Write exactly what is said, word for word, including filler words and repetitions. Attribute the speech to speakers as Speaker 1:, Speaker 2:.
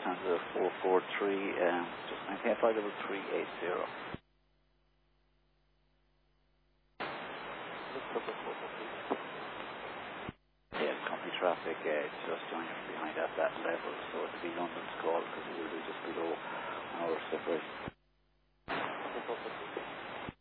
Speaker 1: Lufthansa four four three, um, just maintain flight level three eight zero. Yeah, company traffic uh, just joining from behind at that level, so it'll be London's call because it will be just below our separation.